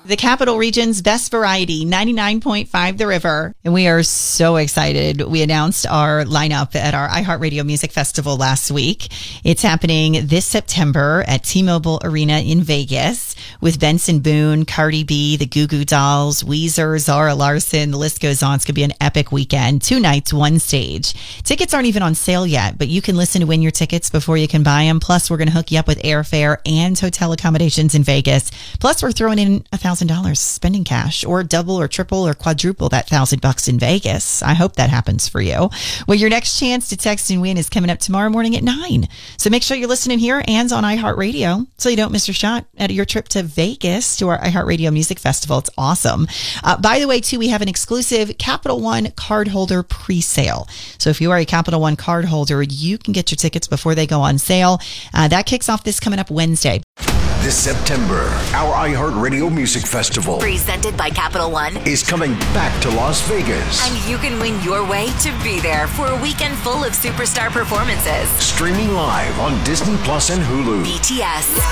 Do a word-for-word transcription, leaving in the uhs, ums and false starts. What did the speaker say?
The Capital Region's best variety, ninety-nine point five The River. And we are so excited. We announced our lineup at our iHeartRadio Music Festival last week. It's happening this September at T-Mobile Arena in Vegas with Benson Boone, Cardi B, the Goo Goo Dolls, Weezer, Zara Larsson. The list goes on. It's going to be an epic weekend. Two nights, one stage. Tickets aren't even on sale yet, but you can listen to win your tickets before you can buy them. Plus, we're going to hook you up with airfare and hotel accommodations in Vegas. Plus, we're throwing in a thousand dollars spending cash, or double or triple or quadruple that thousand bucks in Vegas. I hope that happens for you. Well, your next chance to text and win is coming up tomorrow morning at nine. So make sure you're listening here and on iHeartRadio so you don't miss your shot at your trip to Vegas to our iHeartRadio Music Festival. It's awesome. Uh, by the way, too, we have an exclusive Capital One cardholder pre-sale. So if you are a Capital One cardholder, you can get your tickets before they go on sale. Uh, that kicks off this coming up Wednesday. This September, our iHeartRadio Music Festival, presented by Capital One, is coming back to Las Vegas. And you can win your way to be there for a weekend full of superstar performances. Streaming live on Disney Plus and Hulu. B T S.